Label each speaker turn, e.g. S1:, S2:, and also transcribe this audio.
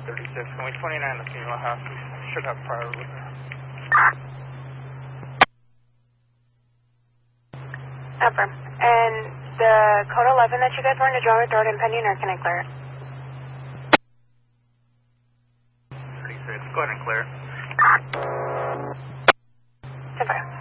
S1: 36. Can we 29 the female house? We should have prior with her.
S2: Affirm. And the code 11 that you guys were in, did you want me to throw it in pending or can I clear it?
S1: 36. Go ahead and clear it.
S2: 10-5.